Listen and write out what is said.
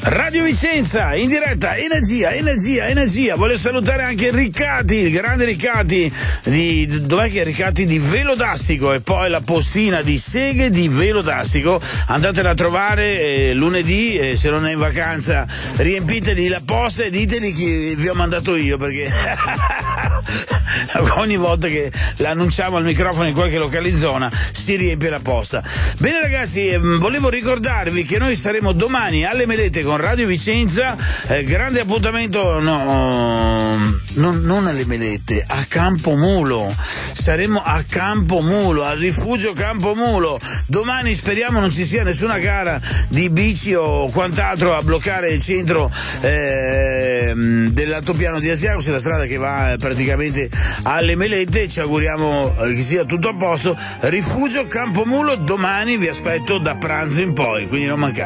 Radio Vicenza, in diretta, energia. Voglio salutare anche Riccati, il grande Riccati dov'è che è Riccati di Velodastico, e poi la postina di Seghe di Velodastico. Andatela a trovare lunedì, se non è in vacanza riempiteli la posta e diteli chi vi ho mandato io, perché ogni volta che l'annunciamo al microfono in qualche localizzona si riempie la posta. Bene ragazzi, volevo ricordarvi che noi saremo domani alle Melette con Radio Vicenza, grande appuntamento, non alle Melette, a Campomulo. Saremo a Campomulo, al rifugio Campomulo. Domani speriamo non ci sia nessuna gara di bici o quant'altro a bloccare il centro dell'altopiano di Asiago, la strada che va praticamente alle Melette. Ci auguriamo che sia tutto a posto. Rifugio Campomulo, domani vi aspetto da pranzo in poi, quindi non mancate.